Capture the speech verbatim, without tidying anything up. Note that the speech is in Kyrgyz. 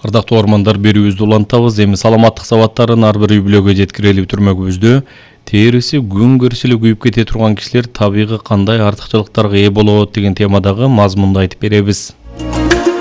Ардактуу ормандар берүүбүздү улантабыз. Эми саламаттык сабаттарын ар бир үй бүлөгө жеткирели түрмөгүбүздө териси күн көрсө эле күйүп кете турган кишилер табигый кандай артыкчылыктарга ээ болот деген темадагы мазмунду айтып беребиз.